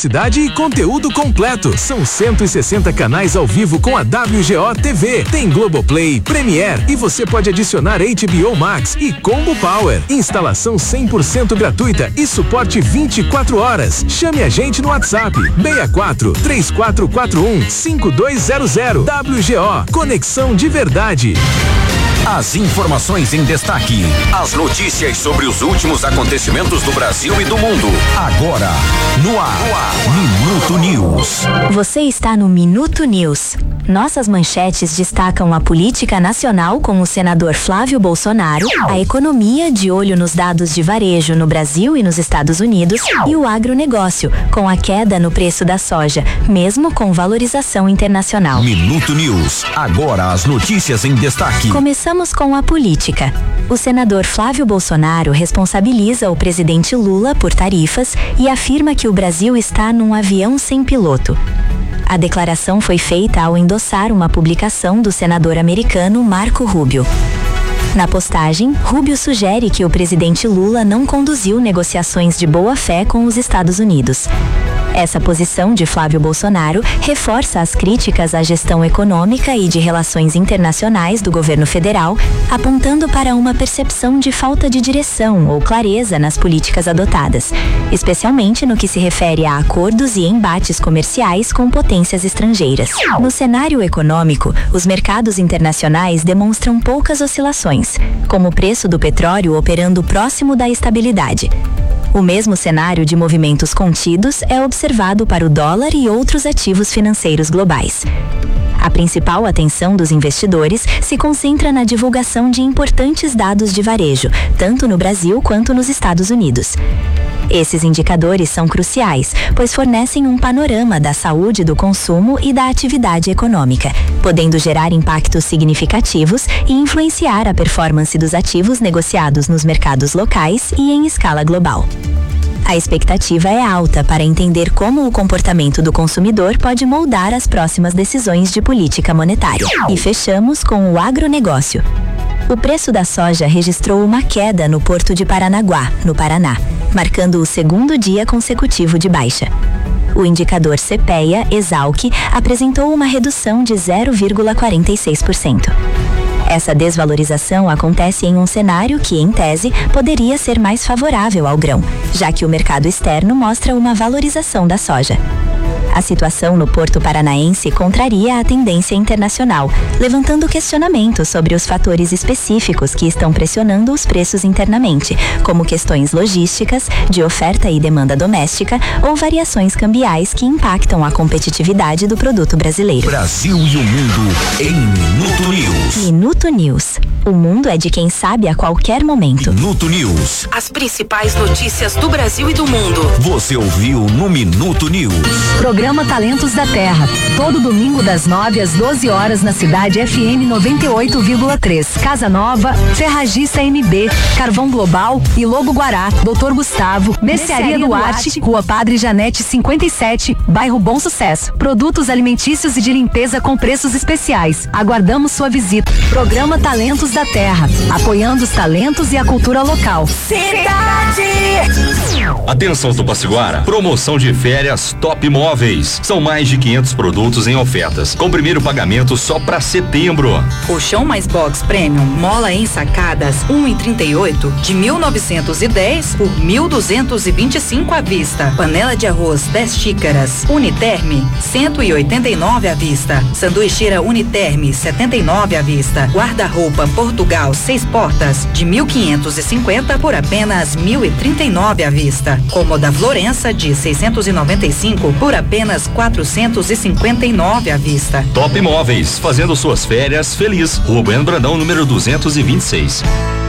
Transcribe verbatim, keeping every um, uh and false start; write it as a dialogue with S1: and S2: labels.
S1: Cidade e conteúdo completo. São cento e sessenta canais ao vivo com a W G O T V. Tem Globoplay, Premiere e você pode adicionar H B O Max e Combo Power. Instalação cem por cento gratuita e suporte vinte e quatro horas. Chame a gente no WhatsApp seis quatro, três quatro quatro um, cinco dois zero zero. W G O, conexão de verdade.
S2: As informações em destaque. As notícias sobre os últimos acontecimentos do Brasil e do mundo. Agora, no ar. No ar. Minuto News.
S3: Você está no Minuto News. Nossas manchetes destacam a política nacional com o senador Flávio Bolsonaro, a economia de olho nos dados de varejo no Brasil e nos Estados Unidos e o agronegócio, com a queda no preço da soja, mesmo com valorização internacional.
S2: Minuto News. Agora as notícias em destaque.
S3: Começamos com a política. O senador Flávio Bolsonaro responsabiliza o presidente Lula por tarifas e afirma que o Brasil está num avião sem piloto. A declaração foi feita ao endossar uma publicação do senador americano Marco Rubio. Na postagem, Rubio sugere que o presidente Lula não conduziu negociações de boa-fé com os Estados Unidos. Essa posição de Flávio Bolsonaro reforça as críticas à gestão econômica e de relações internacionais do governo federal, apontando para uma percepção de falta de direção ou clareza nas políticas adotadas, especialmente no que se refere a acordos e embates comerciais com potências estrangeiras. No cenário econômico, os mercados internacionais demonstram poucas oscilações, como o preço do petróleo operando próximo da estabilidade. O mesmo cenário de movimentos contidos é observado para o dólar e outros ativos financeiros globais. A principal atenção dos investidores se concentra na divulgação de importantes dados de varejo, tanto no Brasil quanto nos Estados Unidos. Esses indicadores são cruciais, pois fornecem um panorama da saúde do consumo e da atividade econômica, podendo gerar impactos significativos e influenciar a performance dos ativos negociados nos mercados locais e em escala global. A expectativa é alta para entender como o comportamento do consumidor pode moldar as próximas decisões de política monetária. E fechamos com o agronegócio. O preço da soja registrou uma queda no Porto de Paranaguá, no Paraná, marcando o segundo dia consecutivo de baixa. O indicador CPEA-Esalq apresentou uma redução de zero vírgula quarenta e seis por cento. Essa desvalorização acontece em um cenário que, em tese, poderia ser mais favorável ao grão, já que o mercado externo mostra uma valorização da soja. A situação no Porto Paranaense contraria a tendência internacional, levantando questionamentos sobre os fatores específicos que estão pressionando os preços internamente, como questões logísticas, de oferta e demanda doméstica ou variações cambiais que impactam a competitividade do produto brasileiro.
S2: Brasil e o mundo em Minuto News.
S3: Minuto News. O mundo é de quem sabe a qualquer momento.
S2: Minuto News.
S4: As principais notícias do Brasil e do mundo.
S2: Você ouviu no Minuto News.
S5: Programa Talentos da Terra, todo domingo das nove às doze horas na cidade F M noventa e oito vírgula três. Casa Nova, Ferragista M B, Carvão Global e Lobo Guará, Doutor Gustavo, Mercearia Duarte, Rua Padre Janete cinquenta e sete, bairro Bom Sucesso. Produtos alimentícios e de limpeza com preços especiais. Aguardamos sua visita. Programa Talentos da Terra, apoiando os talentos e a cultura local.
S4: Cidade!
S6: Atenção Tupaciguara, promoção de férias Top Móveis. São mais de quinhentos produtos em ofertas, com primeiro pagamento só para setembro.
S4: Colchão mais box premium, mola em sacadas um e trinta e oito de mil novecentos e dez por mil duzentos e vinte e cinco à vista. Panela de arroz dez xícaras, Uniterme cento e oitenta e nove à vista. Sanduicheira Uniterme setenta e nove à vista. Guarda-roupa Portugal seis portas de mil quinhentos e cinquenta por apenas mil e trinta e nove à vista. Cômoda Florença de seiscentos e noventa e cinco por apenas quatrocentos e cinquenta e nove à vista.
S6: Top Móveis, fazendo suas férias feliz. Rua Bueno Brandão, número duzentos e vinte e seis.